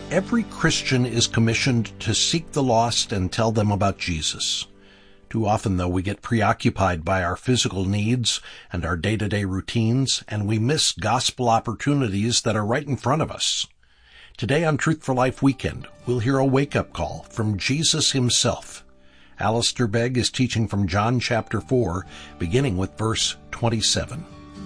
Every Christian is commissioned to seek the lost and tell them about Jesus. Too often, though, we get preoccupied by our physical needs and our day-to-day routines, and we miss gospel opportunities that are right in front of us. Today on Truth for Life Weekend, we'll hear a wake-up call from Jesus himself. Alistair Begg is teaching from John chapter 4, beginning with verse 27.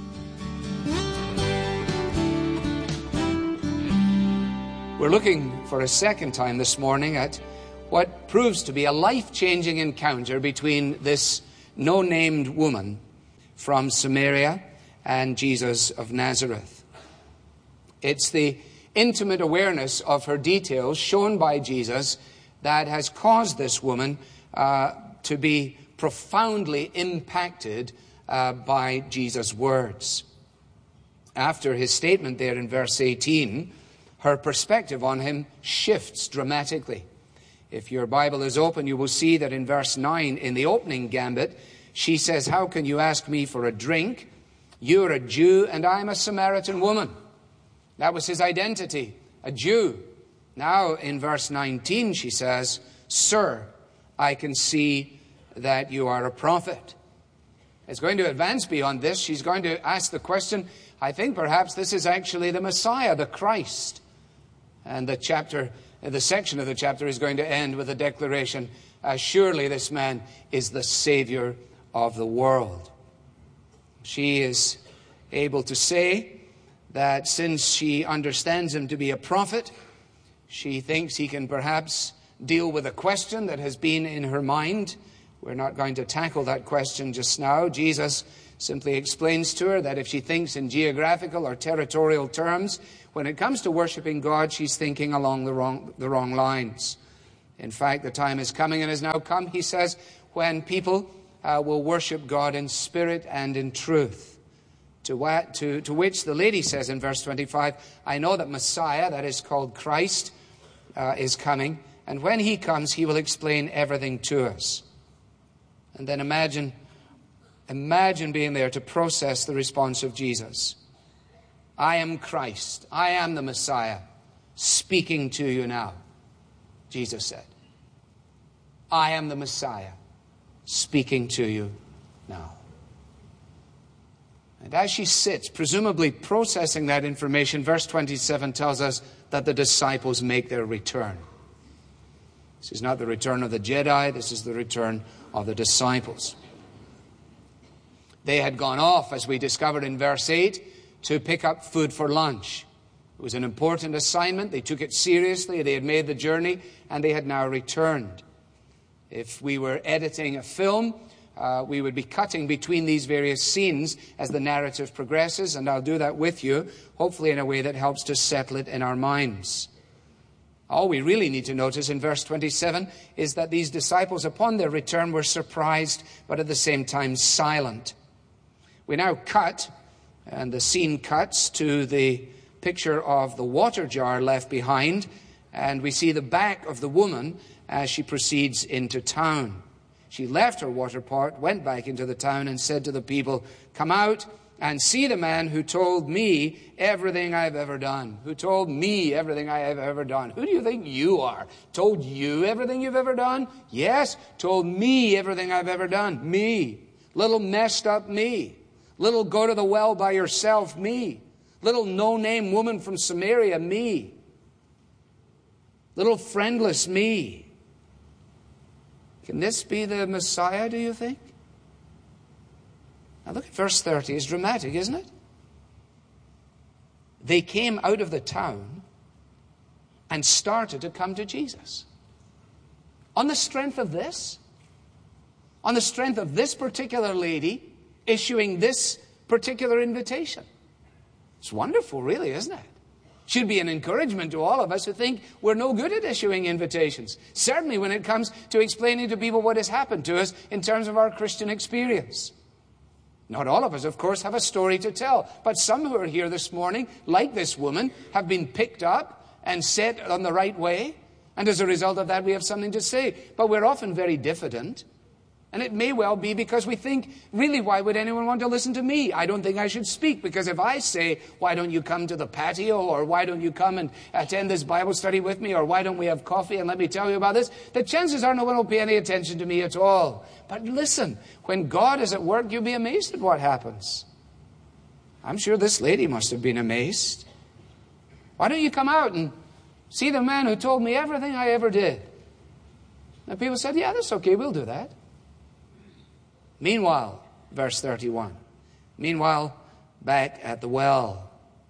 We're looking for a second time this morning at what proves to be a life-changing encounter between this no-named woman from Samaria and Jesus of Nazareth. It's the intimate awareness of her details shown by Jesus that has caused this woman to be profoundly impacted by Jesus' words. After his statement there in verse 18, her perspective on him shifts dramatically. If your Bible is open, you will see that in verse 9, in the opening gambit, she says, "How can you ask me for a drink? You're a Jew and I'm a Samaritan woman." That was his identity, a Jew. Now in verse 19, she says, "Sir, I can see that you are a prophet." It's going to advance beyond this. She's going to ask the question, I think perhaps this is actually the Messiah, the Christ. And the section of the chapter is going to end with a declaration, surely this man is the Savior of the world. She is able to say that since she understands him to be a prophet, she thinks he can perhaps deal with a question that has been in her mind. We're not going to tackle that question just now. Jesus simply explains to her that if she thinks in geographical or territorial terms, when it comes to worshiping God, she's thinking along the wrong lines. In fact, the time is coming and has now come, he says, when people will worship God in spirit and in truth. To which the lady says in verse 25, "I know that Messiah, that is called Christ, is coming. And when he comes, he will explain everything to us." And then imagine being there to process the response of Jesus. "I am Christ. I am the Messiah speaking to you now," Jesus said. "I am the Messiah speaking to you now." And as she sits, presumably processing that information, verse 27 tells us that the disciples make their return. This is not the return of the Jedi, this is the return of the disciples. They had gone off, as we discovered in verse 8, to pick up food for lunch. It was an important assignment. They took it seriously. They had made the journey, and they had now returned. If we were editing a film, we would be cutting between these various scenes as the narrative progresses, and I'll do that with you, hopefully in a way that helps to settle it in our minds. All we really need to notice in verse 27 is that these disciples, upon their return, were surprised, but at the same time silent. We now cut, and the scene cuts to the picture of the water jar left behind, and we see the back of the woman as she proceeds into town. She left her water pot, went back into the town, and said to the people, "Come out and see the man who told me everything I've ever done." Who told me everything I have ever done? Who do you think you are? Told you everything you've ever done? Yes, told me everything I've ever done. Me. Little messed up me. Little go to the well by yourself, me. Little no-name woman from Samaria, me. Little friendless me. Can this be the Messiah, do you think? Now look at verse 30. It's dramatic, isn't it? They came out of the town and started to come to Jesus. On the strength of this? On the strength of this particular lady issuing this particular invitation. It's wonderful, really, isn't it? Should be an encouragement to all of us who think we're no good at issuing invitations. Certainly when it comes to explaining to people what has happened to us in terms of our Christian experience. Not all of us, of course, have a story to tell. But some who are here this morning, like this woman, have been picked up and set on the right way. And as a result of that, we have something to say. But we're often very diffident. And it may well be because we think, really, why would anyone want to listen to me? I don't think I should speak, because if I say, why don't you come to the patio, or why don't you come and attend this Bible study with me, or why don't we have coffee and let me tell you about this, the chances are no one will pay any attention to me at all. But listen, when God is at work, you'll be amazed at what happens. I'm sure this lady must have been amazed. Why don't you come out and see the man who told me everything I ever did? And people said, yeah, that's okay, we'll do that. Meanwhile, verse 31, meanwhile, back at the well,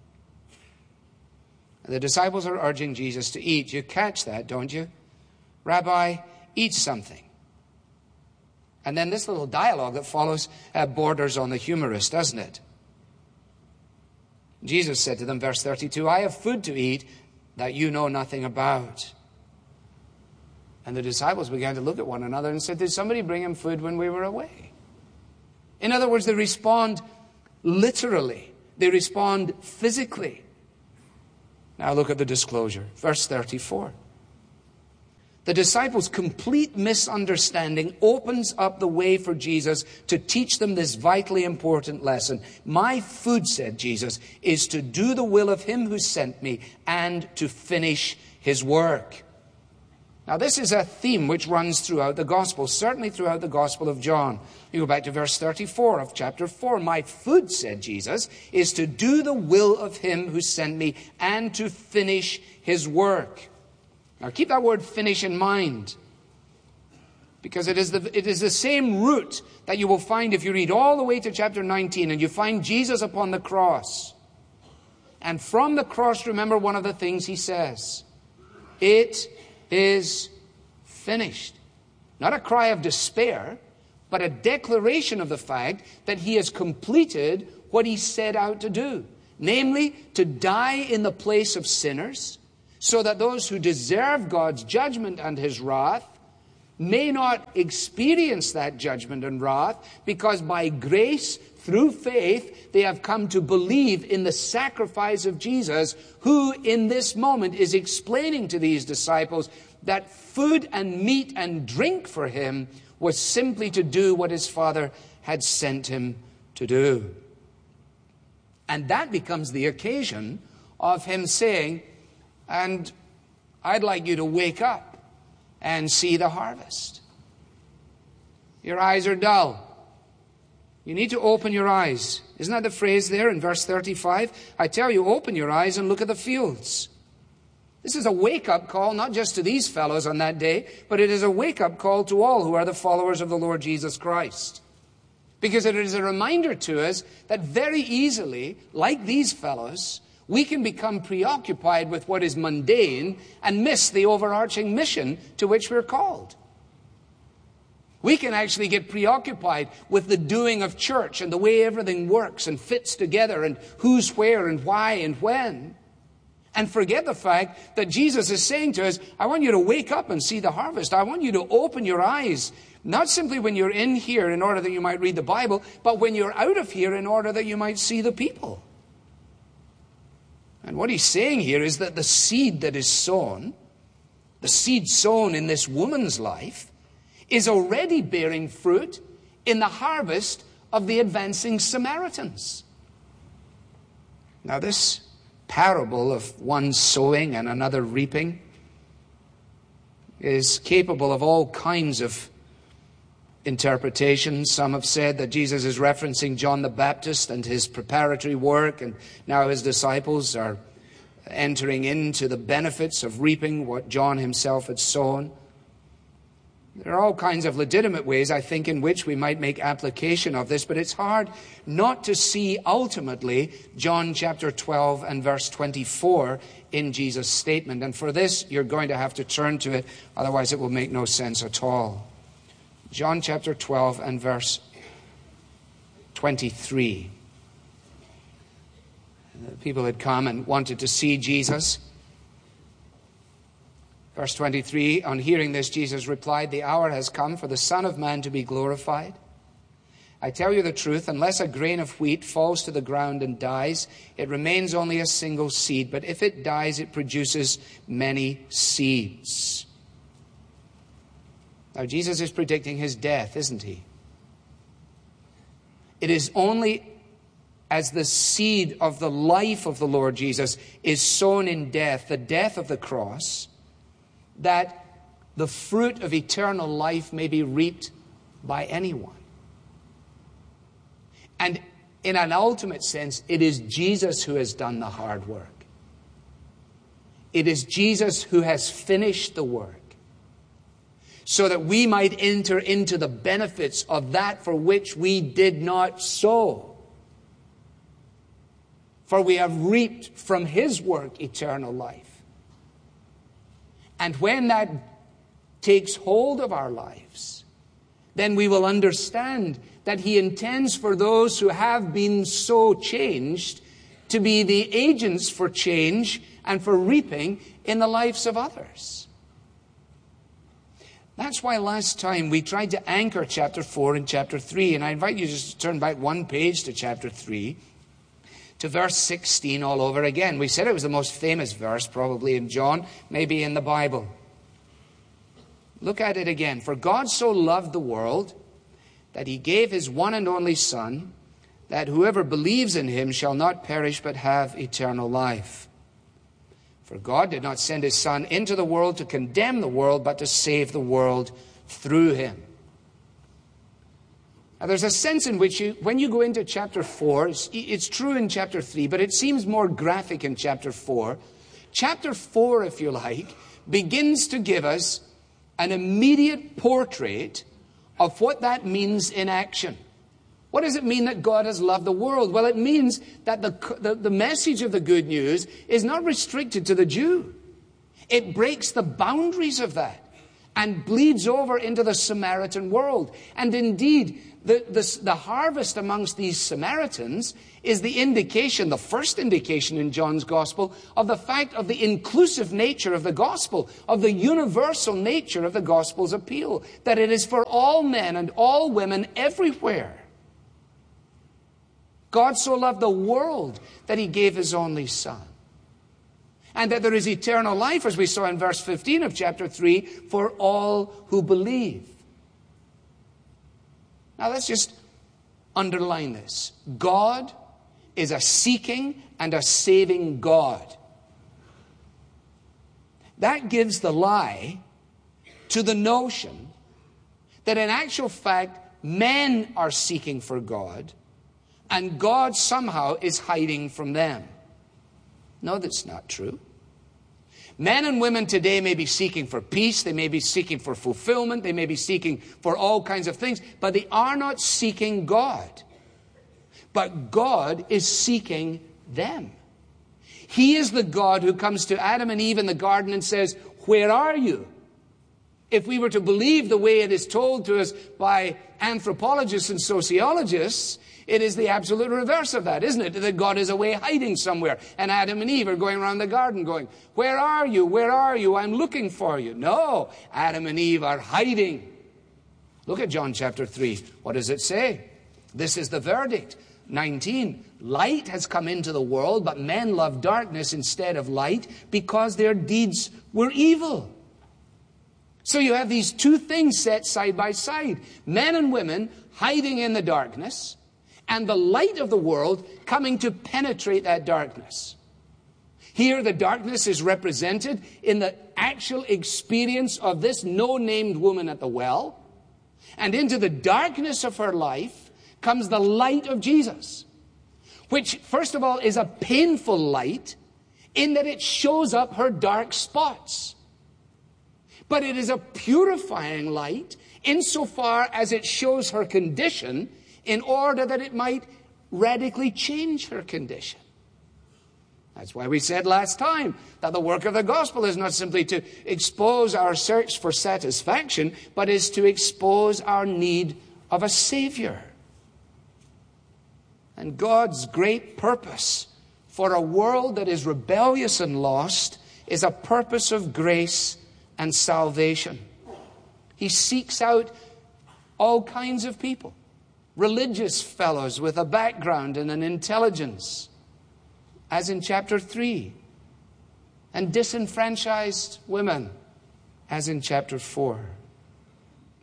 the disciples are urging Jesus to eat. You catch that, don't you? Rabbi, eat something. And then this little dialogue that follows borders on the humorous, doesn't it? Jesus said to them, verse 32, I have food to eat that you know nothing about. And the disciples began to look at one another and said, did somebody bring him food when we were away? In other words, they respond literally. They respond physically. Now look at the disclosure. Verse 34. The disciples' complete misunderstanding opens up the way for Jesus to teach them this vitally important lesson. My food, said Jesus, is to do the will of him who sent me and to finish his work. Now this is a theme which runs throughout the Gospel, certainly throughout the Gospel of John. You go back to verse 34 of chapter 4. My food, said Jesus, is to do the will of him who sent me and to finish his work. Now keep that word finish in mind, because it is the same root that you will find if you read all the way to chapter 19 and you find Jesus upon the cross. And from the cross, remember one of the things he says. It is finished. Not a cry of despair, but a declaration of the fact that he has completed what he set out to do. Namely, to die in the place of sinners, so that those who deserve God's judgment and his wrath may not experience that judgment and wrath, because by grace, through faith, they have come to believe in the sacrifice of Jesus, who in this moment is explaining to these disciples that food and meat and drink for him was simply to do what his Father had sent him to do. And that becomes the occasion of him saying, and I'd like you to wake up and see the harvest. Your eyes are dull. You need to open your eyes. Isn't that the phrase there in verse 35? I tell you, open your eyes and look at the fields. This is a wake-up call, not just to these fellows on that day, but it is a wake-up call to all who are the followers of the Lord Jesus Christ. Because it is a reminder to us that very easily, like these fellows, we can become preoccupied with what is mundane and miss the overarching mission to which we're called. We can actually get preoccupied with the doing of church and the way everything works and fits together and who's where and why and when, and forget the fact that Jesus is saying to us, I want you to wake up and see the harvest. I want you to open your eyes, not simply when you're in here in order that you might read the Bible, but when you're out of here in order that you might see the people. And what he's saying here is that the seed that is sown, the seed sown in this woman's life, is already bearing fruit in the harvest of the advancing Samaritans. Now this parable of one sowing and another reaping is capable of all kinds of interpretations. Some have said that Jesus is referencing John the Baptist and his preparatory work, and now his disciples are entering into the benefits of reaping what John himself had sown. There are all kinds of legitimate ways, I think, in which we might make application of this, but it's hard not to see ultimately John chapter 12 and verse 24 in Jesus' statement. And for this, you're going to have to turn to it, otherwise it will make no sense at all. John chapter 12 and verse 23. The people had come and wanted to see Jesus. Verse 23, on hearing this, Jesus replied, the hour has come for the Son of Man to be glorified. I tell you the truth, unless a grain of wheat falls to the ground and dies, it remains only a single seed. But if it dies, it produces many seeds. Now, Jesus is predicting his death, isn't he? It is only as the seed of the life of the Lord Jesus is sown in death, the death of the cross, that the fruit of eternal life may be reaped by anyone. And in an ultimate sense, it is Jesus who has done the hard work. It is Jesus who has finished the work, so that we might enter into the benefits of that for which we did not sow. For we have reaped from his work eternal life. And when that takes hold of our lives, then we will understand that he intends for those who have been so changed to be the agents for change and for reaping in the lives of others. That's why last time we tried to anchor chapter 4 and chapter 3. And I invite you just to turn back one page to chapter 3, to verse 16 all over again. We said it was the most famous verse probably in John, maybe in the Bible. Look at it again. For God so loved the world that he gave his one and only Son, that whoever believes in him shall not perish but have eternal life. For God did not send his Son into the world to condemn the world, but to save the world through him. Now, there's a sense in which when you go into chapter 4, it's true in chapter 3, but it seems more graphic in chapter 4. Chapter 4, if you like, begins to give us an immediate portrait of what that means in action. What does it mean that God has loved the world? Well, it means that the message of the good news is not restricted to the Jew. It breaks the boundaries of that and bleeds over into the Samaritan world. And indeed, the harvest amongst these Samaritans is the indication, the first indication in John's gospel, of the fact of the inclusive nature of the gospel, of the universal nature of the gospel's appeal, that it is for all men and all women everywhere. God so loved the world that he gave his only Son. And that there is eternal life, as we saw in verse 15 of chapter 3, for all who believe. Now let's just underline this. God is a seeking and a saving God. That gives the lie to the notion that in actual fact men are seeking for God and God somehow is hiding from them. No, that's not true. Men and women today may be seeking for peace, they may be seeking for fulfillment, they may be seeking for all kinds of things, but they are not seeking God. But God is seeking them. He is the God who comes to Adam and Eve in the garden and says, "Where are you?" If we were to believe the way it is told to us by anthropologists and sociologists, it is the absolute reverse of that, isn't it? That God is away hiding somewhere. And Adam and Eve are going around the garden going, "Where are you? Where are you? I'm looking for you." No, Adam and Eve are hiding. Look at John chapter 3. What does it say? This is the verdict. 19. Light has come into the world, but men love darkness instead of light because their deeds were evil. So you have these two things set side by side. Men and women hiding in the darkness, and the light of the world coming to penetrate that darkness. Here the darkness is represented in the actual experience of this no-named woman at the well. And into the darkness of her life comes the light of Jesus, which first of all is a painful light in that it shows up her dark spots. But it is a purifying light insofar as it shows her condition in order that it might radically change her condition. That's why we said last time that the work of the gospel is not simply to expose our search for satisfaction, but is to expose our need of a Savior. And God's great purpose for a world that is rebellious and lost is a purpose of grace and salvation. He seeks out all kinds of people. Religious fellows with a background and an intelligence, as in chapter 3. And disenfranchised women, as in chapter 4.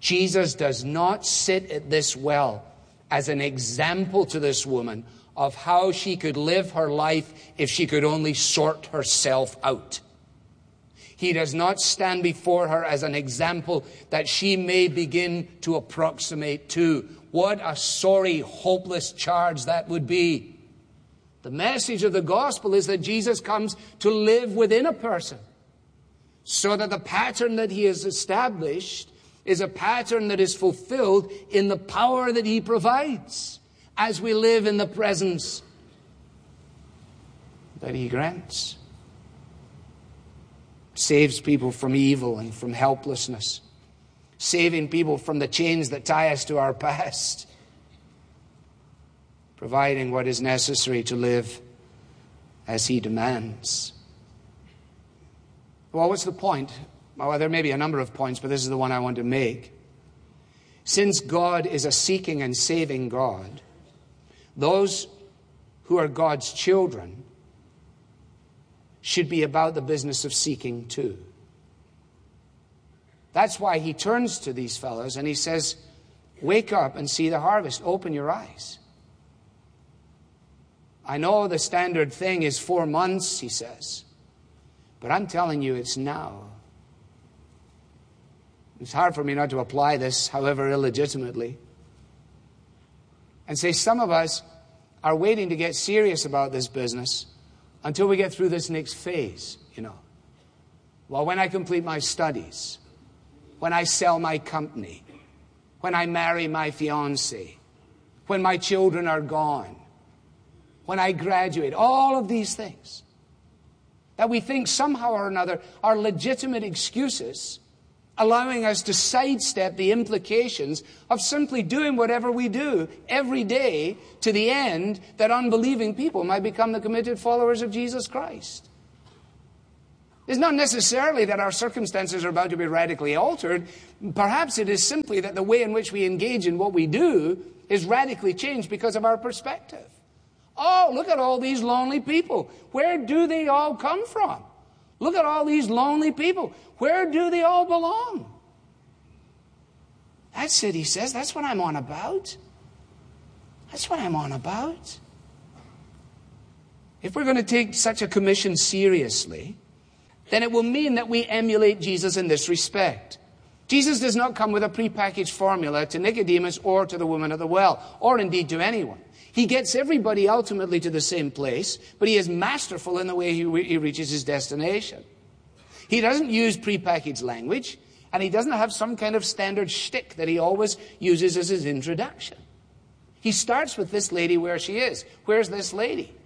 Jesus does not sit at this well as an example to this woman of how she could live her life if she could only sort herself out. He does not stand before her as an example that she may begin to approximate to. What a sorry, hopeless charge that would be. The message of the gospel is that Jesus comes to live within a person, so that the pattern that he has established is a pattern that is fulfilled in the power that he provides as we live in the presence that he grants. Saves people from evil and from helplessness. Saving people from the chains that tie us to our past. Providing what is necessary to live as he demands. Well, what's the point? Well, there may be a number of points, but this is the one I want to make. Since God is a seeking and saving God, those who are God's children should be about the business of seeking too. That's why he turns to these fellows and he says, wake up and see the harvest. Open your eyes. I know the standard thing is 4 months, he says. But I'm telling you, it's now. It's hard for me not to apply this, however illegitimately, and say some of us are waiting to get serious about this business until we get through this next phase, Well, when I complete my studies, when I sell my company, when I marry my fiancée, when my children are gone, when I graduate, all of these things that we think somehow or another are legitimate excuses, allowing us to sidestep the implications of simply doing whatever we do every day to the end that unbelieving people might become the committed followers of Jesus Christ. It's not necessarily that our circumstances are about to be radically altered. Perhaps it is simply that the way in which we engage in what we do is radically changed because of our perspective. Oh, look at all these lonely people. Where do they all come from? Look at all these lonely people. Where do they all belong? That's it, he says. That's what I'm on about. That's what I'm on about. If we're going to take such a commission seriously, then it will mean that we emulate Jesus in this respect. Jesus does not come with a prepackaged formula to Nicodemus or to the woman at the well, or indeed to anyone. He gets everybody ultimately to the same place, but he is masterful in the way he reaches his destination. He doesn't use prepackaged language, and he doesn't have some kind of standard shtick that he always uses as his introduction. He starts with this lady where she is. Where's this lady?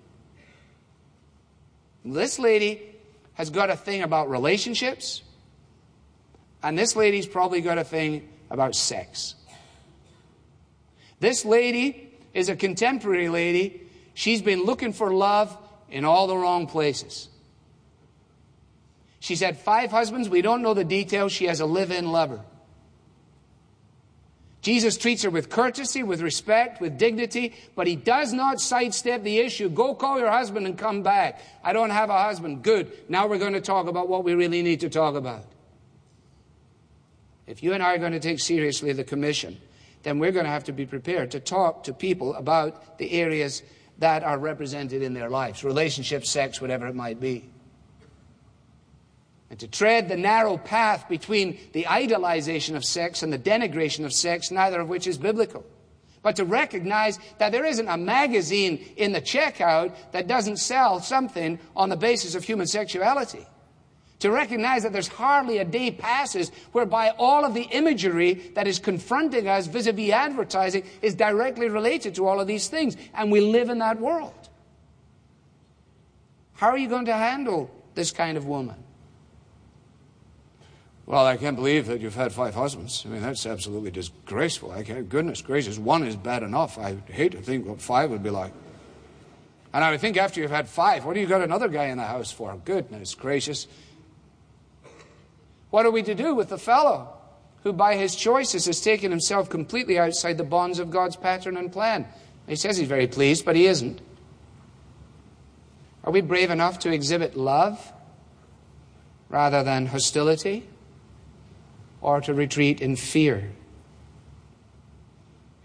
This lady has got a thing about relationships, and this lady's probably got a thing about sex. This lady is a contemporary lady. She's been looking for love in all the wrong places. She's had 5 husbands. We don't know the details. She has a live-in lover. Jesus treats her with courtesy, with respect, with dignity, but he does not sidestep the issue. Go call your husband and come back. I don't have a husband. Good. Now we're going to talk about what we really need to talk about. If you and I are going to take seriously the commission, then we're going to have to be prepared to talk to people about the areas that are represented in their lives. Relationships, sex, whatever it might be. And to tread the narrow path between the idolization of sex and the denigration of sex, neither of which is biblical. But to recognize that there isn't a magazine in the checkout that doesn't sell something on the basis of human sexuality. To recognize that there's hardly a day passes whereby all of the imagery that is confronting us vis-a-vis advertising is directly related to all of these things. And we live in that world. How are you going to handle this kind of woman? Well, I can't believe that you've had 5 husbands. I mean, that's absolutely disgraceful. Goodness gracious, 1 is bad enough. I hate to think what 5 would be like. And I would think after you've had 5, what do you got another guy in the house for? Goodness gracious. What are we to do with the fellow who by his choices has taken himself completely outside the bonds of God's pattern and plan? He says he's very pleased, but he isn't. Are we brave enough to exhibit love rather than hostility, or to retreat in fear?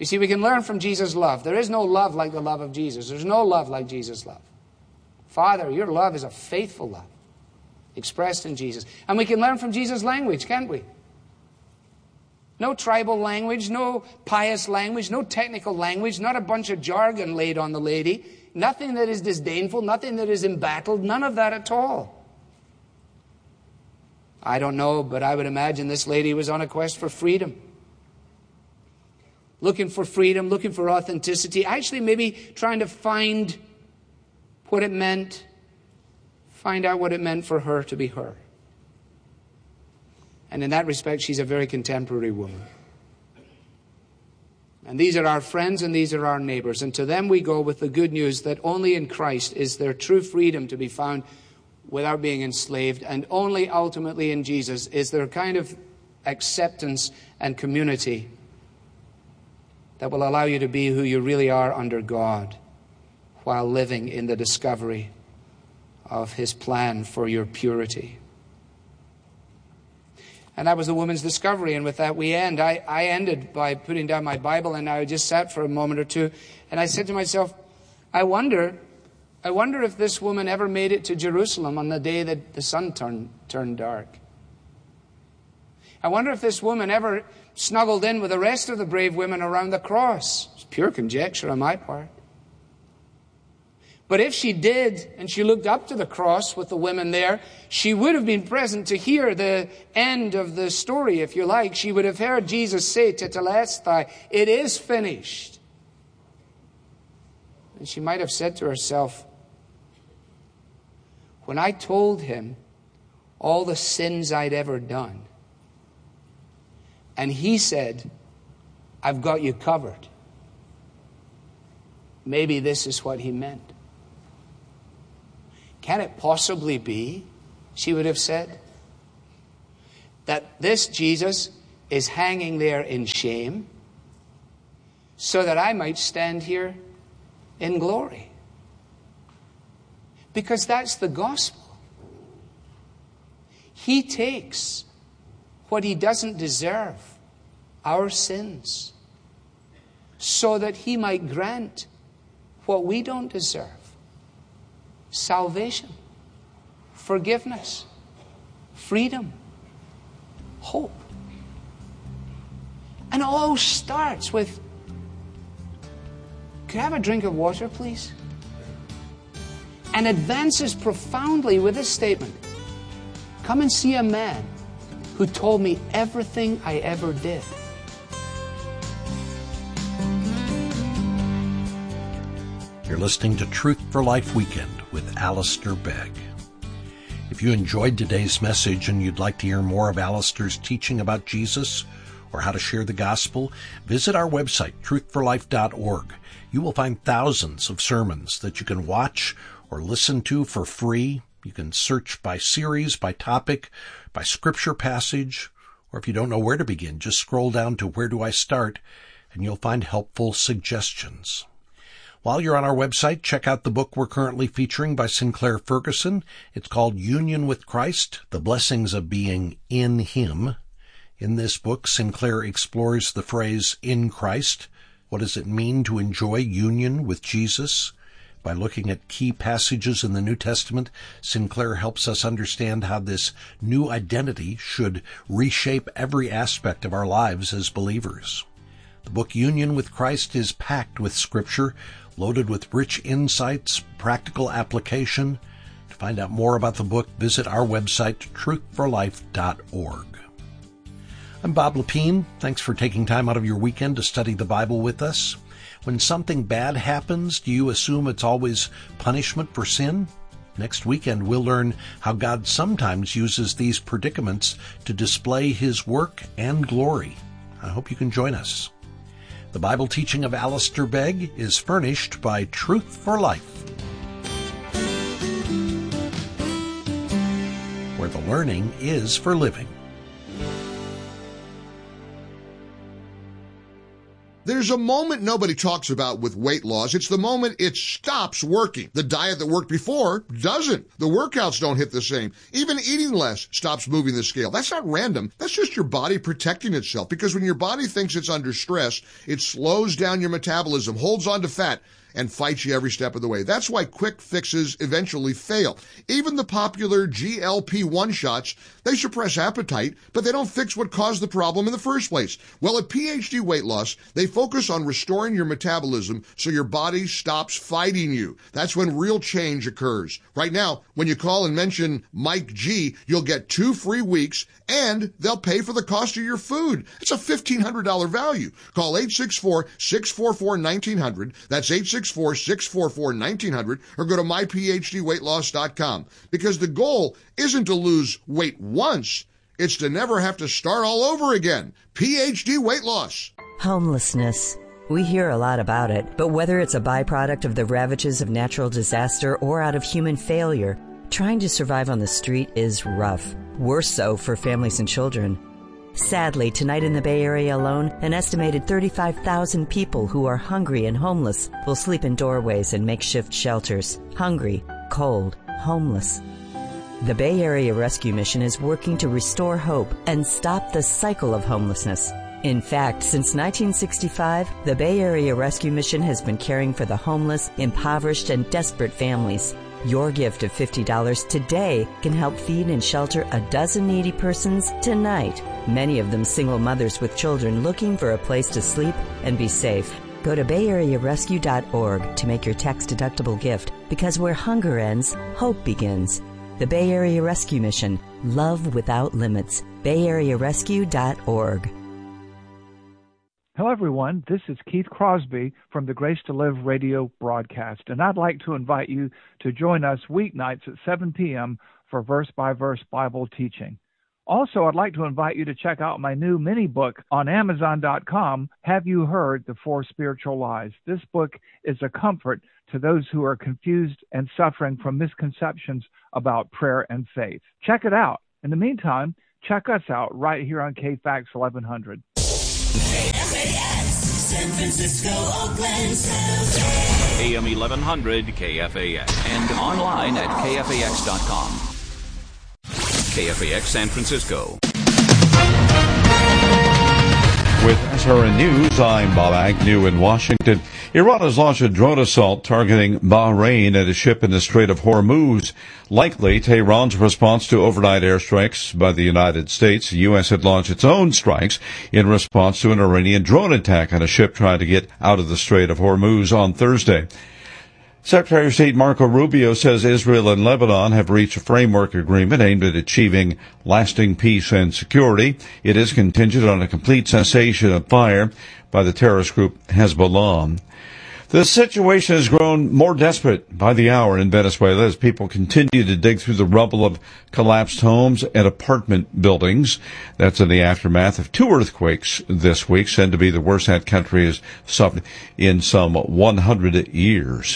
You see, we can learn from Jesus' love. There is no love like the love of Jesus. There's no love like Jesus' love. Father, your love is a faithful love expressed in Jesus. And we can learn from Jesus' language, can't we? No tribal language, no pious language, no technical language, not a bunch of jargon laid on the lady. Nothing that is disdainful, nothing that is embattled, none of that at all. I don't know, but I would imagine this lady was on a quest for freedom. Looking for freedom, looking for authenticity, actually maybe trying to find what it meant, find out what it meant for her to be her. And in that respect, she's a very contemporary woman. And these are our friends and these are our neighbors. And to them we go with the good news that only in Christ is there true freedom to be found without being enslaved. And only ultimately in Jesus is there a kind of acceptance and community that will allow you to be who you really are under God while living in the discovery of His plan for your purity. And that was the woman's discovery. And with that we end. I ended by putting down my Bible, and I just sat for a moment or two. And I said to myself, I wonder if this woman ever made it to Jerusalem on the day that the sun turned dark. I wonder if this woman ever snuggled in with the rest of the brave women around the cross. It's pure conjecture on my part. But if she did, and she looked up to the cross with the women there, she would have been present to hear the end of the story, if you like. She would have heard Jesus say, Tetelestai, it is finished. And she might have said to herself, when I told him all the sins I'd ever done, and he said, I've got you covered, maybe this is what he meant. Can it possibly be, she would have said, that this Jesus is hanging there in shame so that I might stand here in glory? Because that's the gospel. He takes what he doesn't deserve, our sins, so that he might grant what we don't deserve. Salvation, forgiveness, freedom, hope. And it all starts with, could I have a drink of water, please? And advances profoundly with this statement, come and see a man who told me everything I ever did. You're listening to Truth for Life Weekend with Alistair Begg. If you enjoyed today's message and you'd like to hear more of Alistair's teaching about Jesus or how to share the gospel, visit our website, truthforlife.org. You will find thousands of sermons that you can watch or listen to for free. You can search by series, by topic, by scripture passage, or if you don't know where to begin, just scroll down to Where Do I Start, and you'll find helpful suggestions. While you're on our website, check out the book we're currently featuring by Sinclair Ferguson. It's called Union with Christ, The Blessings of Being in Him. In this book, Sinclair explores the phrase, in Christ. What does it mean to enjoy union with Jesus? By looking at key passages in the New Testament, Sinclair helps us understand how this new identity should reshape every aspect of our lives as believers. The book Union with Christ is packed with Scripture, loaded with rich insights, practical application. To find out more about the book, visit our website, truthforlife.org. I'm Bob Lepine. Thanks for taking time out of your weekend to study the Bible with us. When something bad happens, do you assume it's always punishment for sin? Next weekend, we'll learn how God sometimes uses these predicaments to display His work and glory. I hope you can join us. The Bible teaching of Alistair Begg is furnished by Truth for Life, where the learning is for living. There's a moment nobody talks about with weight loss. It's the moment it stops working. The diet that worked before doesn't. The workouts don't hit the same. Even eating less stops moving the scale. That's not random. That's just your body protecting itself, because when your body thinks it's under stress, it slows down your metabolism, holds on to fat, and fights you every step of the way. That's why quick fixes eventually fail. Even the popular GLP-1 shots, they suppress appetite, but they don't fix what caused the problem in the first place. Well, at PhD Weight Loss, they focus on restoring your metabolism so your body stops fighting you. That's when real change occurs. Right now, when you call and mention Mike G, you'll get 2 free weeks, and they'll pay for the cost of your food. It's a $1,500 value. Call 864-644-1900. That's 864-644-1900, or go to myphdweightloss.com. Because the goal isn't to lose weight once, it's to never have to start all over again. PhD Weight Loss. Homelessness. We hear a lot about it, but whether it's a byproduct of the ravages of natural disaster or out of human failure, trying to survive on the street is rough. Worse so for families and children. Sadly, tonight in the Bay Area alone, an estimated 35,000 people who are hungry and homeless will sleep in doorways and makeshift shelters. Hungry, cold, homeless. The Bay Area Rescue Mission is working to restore hope and stop the cycle of homelessness. In fact, since 1965, the Bay Area Rescue Mission has been caring for the homeless, impoverished, and desperate families. Your gift of $50 today can help feed and shelter a dozen needy persons tonight. Many of them single mothers with children looking for a place to sleep and be safe. Go to BayAreaRescue.org to make your tax-deductible gift, because where hunger ends, hope begins. The Bay Area Rescue Mission. Love without limits. BayAreaRescue.org. Hello, everyone. This is Keith Crosby from the Grace to Live radio broadcast, and I'd like to invite you to join us weeknights at 7 p.m. for verse-by-verse Bible teaching. Also, I'd like to invite you to check out my new mini-book on Amazon.com, Have You Heard the 4 Spiritual Lies? This book is a comfort to those who are confused and suffering from misconceptions about prayer and faith. Check it out. In the meantime, check us out right here on KFAX 1100. KFAX, San Francisco, Oakland, San Jose. AM 1100 KFAX. And online at KFAX.com. KFAX San Francisco. With SRN News, I'm Bob Agnew in Washington. Iran has launched a drone assault targeting Bahrain and a ship in the Strait of Hormuz. Likely Tehran's response to overnight airstrikes by the United States. The U.S. had launched its own strikes in response to an Iranian drone attack on a ship trying to get out of the Strait of Hormuz on Thursday. Secretary of State Marco Rubio says Israel and Lebanon have reached a framework agreement aimed at achieving lasting peace and security. It is contingent on a complete cessation of fire by the terrorist group Hezbollah. The situation has grown more desperate by the hour in Venezuela as people continue to dig through the rubble of collapsed homes and apartment buildings. That's in the aftermath of 2 earthquakes this week, said to be the worst that country has suffered in some 100 years.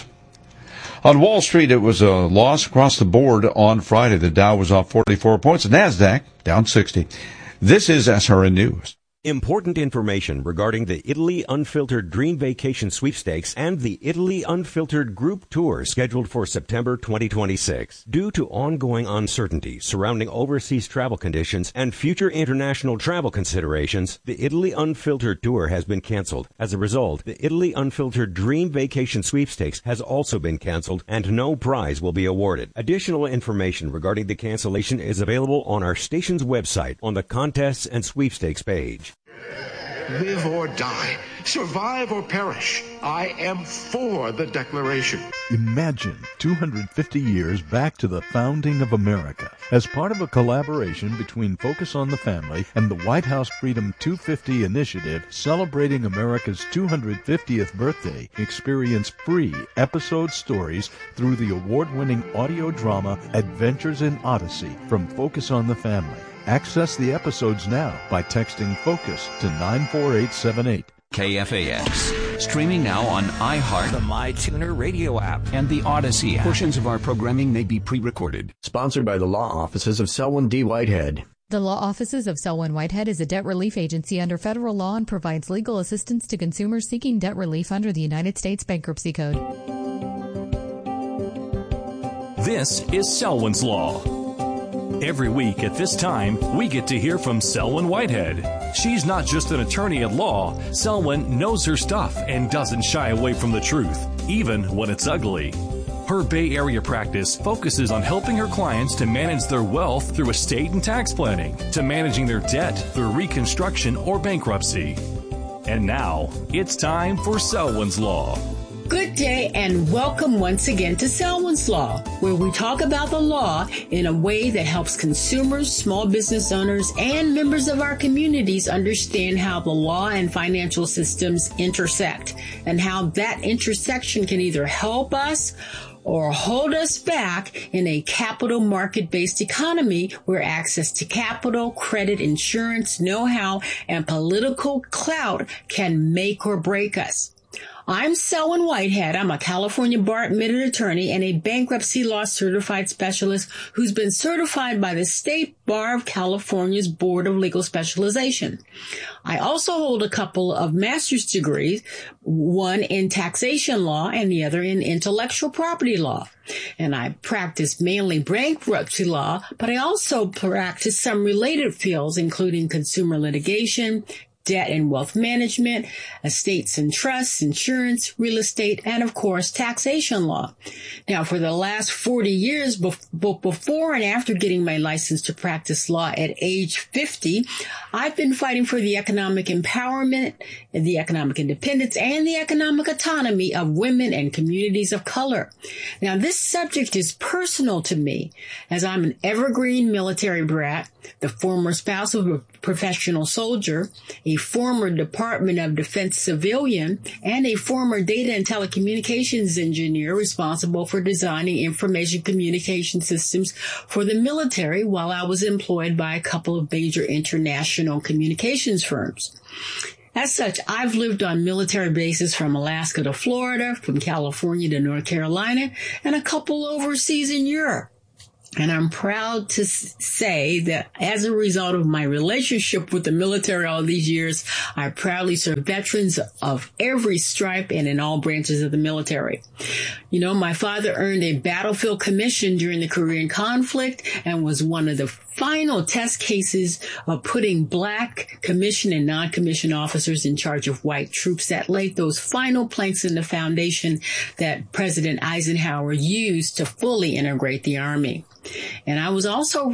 On Wall Street, it was a loss across the board on Friday. The Dow was off 44 points. The NASDAQ down 60. This is SRN News. Important information regarding the Italy Unfiltered Dream Vacation Sweepstakes and the Italy Unfiltered Group Tour scheduled for September 2026. Due to ongoing uncertainty surrounding overseas travel conditions and future international travel considerations, the Italy Unfiltered Tour has been canceled. As a result, the Italy Unfiltered Dream Vacation Sweepstakes has also been canceled and no prize will be awarded. Additional information regarding the cancellation is available on our station's website on the Contests and Sweepstakes page. Live or die, survive or perish, I am for the Declaration. Imagine 250 years back to the founding of America. As part of a collaboration between Focus on the Family and the White House Freedom 250 initiative celebrating America's 250th birthday, experience free episode stories through the award-winning audio drama Adventures in Odyssey from Focus on the Family. Access the episodes now by texting FOCUS to 94878. KFAX. Streaming now on iHeart, the MyTuner radio app, and the Odyssey app. Portions of our programming may be pre-recorded. Sponsored by the law offices of Selwyn D. Whitehead. The law offices of Selwyn Whitehead is a debt relief agency under federal law and provides legal assistance to consumers seeking debt relief under the United States Bankruptcy Code. This is Selwyn's Law. Every week at this time, we get to hear from Selwyn Whitehead. She's not just an attorney at law. Selwyn knows her stuff and doesn't shy away from the truth, even when it's ugly. Her Bay Area practice focuses on helping her clients to manage their wealth through estate and tax planning, to managing their debt through reconstruction or bankruptcy. And now, it's time for Selwyn's Law. Good day and welcome once again to Selwyn's Law, where we talk about the law in a way that helps consumers, small business owners, and members of our communities understand how the law and financial systems intersect and how that intersection can either help us or hold us back in a capital market-based economy where access to capital, credit, insurance, know-how, and political clout can make or break us. I'm Selwyn Whitehead. I'm a California bar admitted attorney and a bankruptcy law certified specialist who's been certified by the State Bar of California's Board of Legal Specialization. I also hold a couple of master's degrees, one in taxation law and the other in intellectual property law. And I practice mainly bankruptcy law, but I also practice some related fields, including consumer litigation, debt and wealth management, estates and trusts, insurance, real estate, and of course, taxation law. Now, for the last 40 years, before and after getting my license to practice law at age 50, I've been fighting for the economic empowerment, the economic independence, and the economic autonomy of women and communities of color. Now, this subject is personal to me, as I'm an evergreen military brat, the former spouse of a professional soldier, a former Department of Defense civilian, and a former data and telecommunications engineer responsible for designing information communication systems for the military while I was employed by a couple of major international communications firms. As such, I've lived on military bases from Alaska to Florida, from California to North Carolina, and a couple overseas in Europe. And I'm proud to say that as a result of my relationship with the military all these years, I proudly serve veterans of every stripe and in all branches of the military. You know, my father earned a battlefield commission during the Korean conflict and was one of the final test cases of putting black commissioned and non-commissioned officers in charge of white troops that laid those final planks in the foundation that President Eisenhower used to fully integrate the Army. And I was also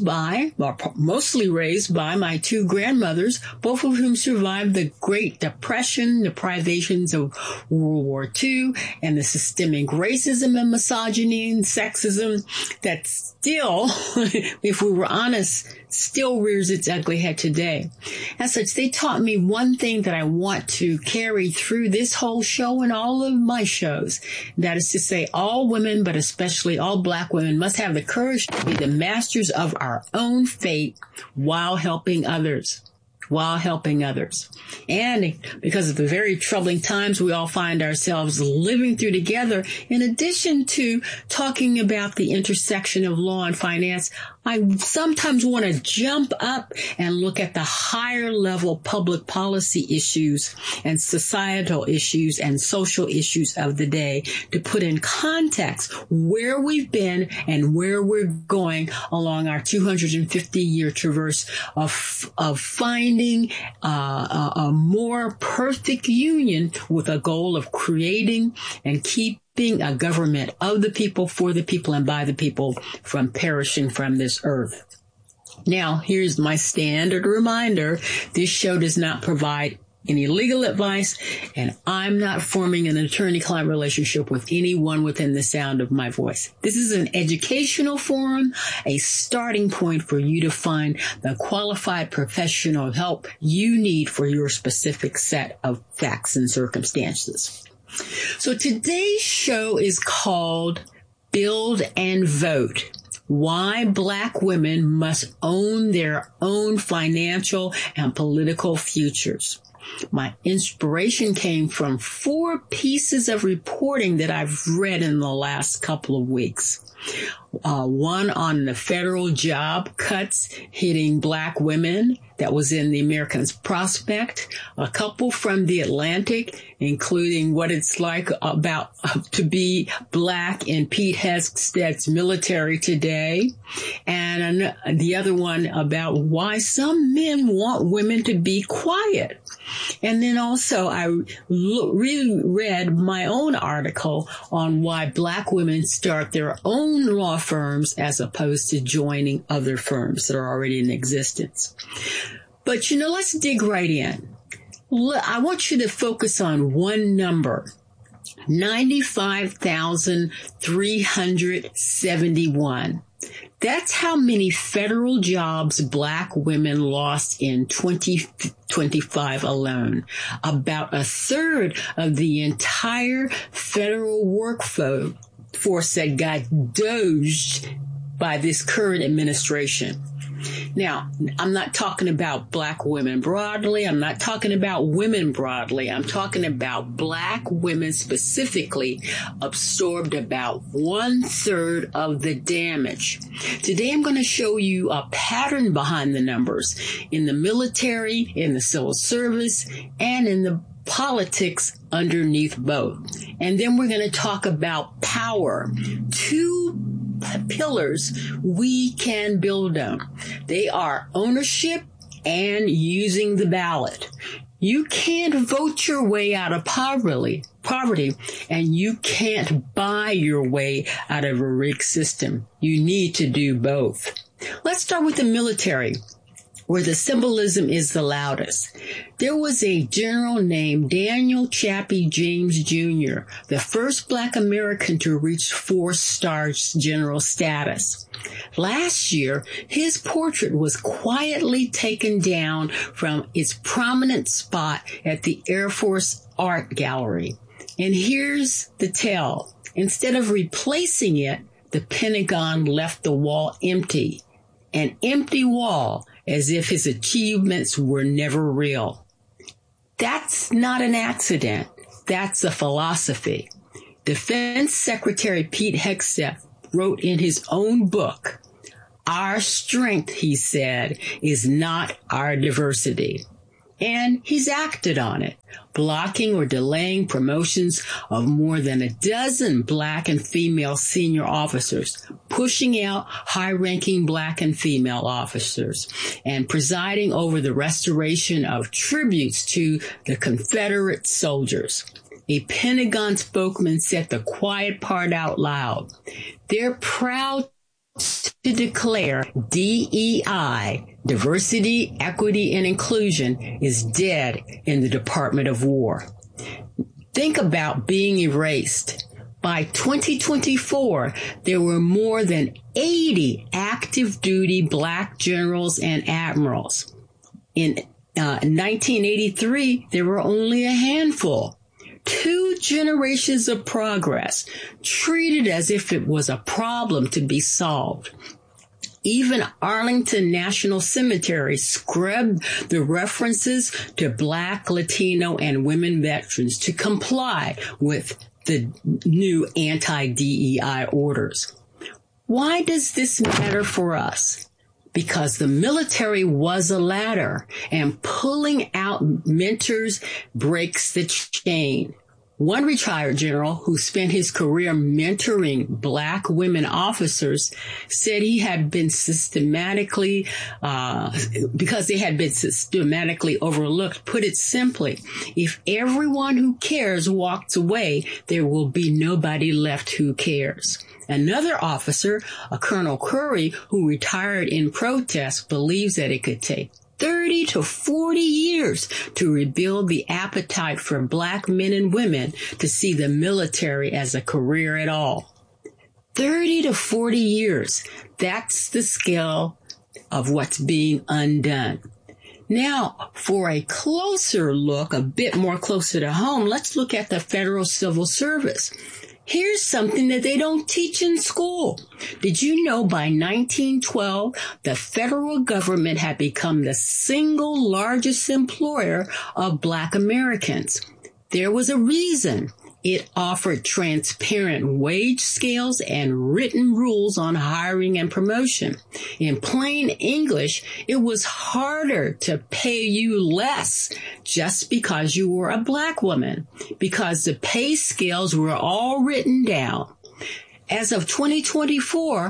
mostly raised by my two grandmothers, both of whom survived the Great Depression, the privations of World War II, and the systemic racism and misogyny and sexism that still, if we were honest, still rears its ugly head today. As such, they taught me one thing that I want to carry through this whole show and all of my shows. That is to say, all women, but especially all black women, must have the courage to be the masters of our own fate while helping others. And because of the very troubling times we all find ourselves living through together, in addition to talking about the intersection of law and finance, I sometimes want to jump up and look at the higher level public policy issues and societal issues and social issues of the day to put in context where we've been and where we're going along our 250-year traverse of finding a more perfect union with a goal of creating and keeping a government of the people, for the people, and by the people from perishing from this earth. Now, here's my standard reminder. This show does not provide any legal advice, and I'm not forming an attorney-client relationship with anyone within the sound of my voice. This is an educational forum, a starting point for you to find the qualified professional help you need for your specific set of facts and circumstances. So today's show is called Build and Vote: Why Black Women Must Own Their Own Financial and Political Futures. My inspiration came from 4 pieces of reporting that I've read in the last couple of weeks. One on the federal job cuts hitting black women. That was in the American Prospect. A couple from the Atlantic, including what it's like about to be black in Pete Hegseth's Military Today. And the other one about why some men want women to be quiet. And then also I reread my own article on why black women start their own law firms as opposed to joining other firms that are already in existence. But, let's dig right in. I want you to focus on one number, 95,371. That's how many federal jobs black women lost in 2025 alone. About a third of the entire federal workforce that got doged by this current administration. Now, I'm not talking about black women broadly. I'm not talking about women broadly. I'm talking about black women specifically absorbed about 1/3 of the damage. Today, I'm going to show you a pattern behind the numbers in the military, in the civil service, and in the politics underneath both. And then we're going to talk about power. 2 pillars we can build on. They are ownership and using the ballot. You can't vote your way out of poverty, and you can't buy your way out of a rigged system. You need to do both. Let's start with the military, where the symbolism is the loudest. There was a general named Daniel Chappie James Jr., the first black American to reach 4-star general status. Last year, his portrait was quietly taken down from its prominent spot at the Air Force Art Gallery. And here's the tell. Instead of replacing it, the Pentagon left the wall empty. An empty wall, as if his achievements were never real. That's not an accident. That's a philosophy. Defense Secretary Pete Hegseth wrote in his own book, "Our strength," he said, "is not our diversity." And he's acted on it, blocking or delaying promotions of more than a dozen black and female senior officers, pushing out high-ranking black and female officers, and presiding over the restoration of tributes to the Confederate soldiers. A Pentagon spokesman said the quiet part out loud. They're proud to declare DEI, diversity, equity, and inclusion, is dead in the Department of War. Think about being erased. By 2024, there were more than 80 active duty black generals and admirals. In 1983, there were only a handful. 2 generations of progress, treated as if it was a problem to be solved. Even Arlington National Cemetery scrubbed the references to black, Latino, and women veterans to comply with the new anti-DEI orders. Why does this matter for us? Because the military was a ladder, and pulling out mentors breaks the chain. One retired general who spent his career mentoring black women officers said he had been because they had been systematically overlooked. Put it simply, if everyone who cares walks away, there will be nobody left who cares. Another officer, a Colonel Curry, who retired in protest, believes that it could take 30 to 40 years to rebuild the appetite for black men and women to see the military as a career at all. 30 to 40 years. That's the scale of what's being undone. Now, for a closer look, a bit more closer to home, let's look at the federal civil service. Here's something that they don't teach in school. Did you know by 1912, the federal government had become the single largest employer of Black Americans? There was a reason. It offered transparent wage scales and written rules on hiring and promotion. In plain English, it was harder to pay you less just because you were a Black woman, because the pay scales were all written down. As of 2024,